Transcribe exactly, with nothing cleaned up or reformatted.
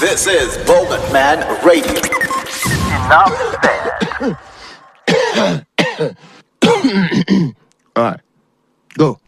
This is Bowman Man Radio. Enough said. All right, go.